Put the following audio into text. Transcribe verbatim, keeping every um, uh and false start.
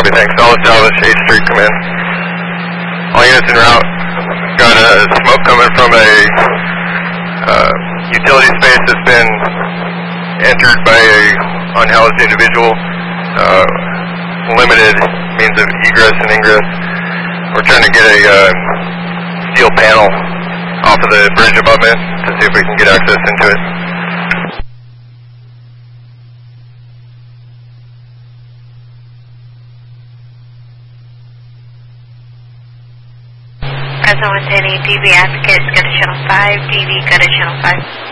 Copy, thanks. All established, eighth Street, come in. All units en route. Got a smoke coming from a uh, utility space that's been entered by a unhoused individual. Uh, limited means of egress and ingress. We're trying to get a uh, steel panel off of the bridge abutment to see if we can get access into it. President one ten, D V applicant, go to channel five, D V, go to channel five.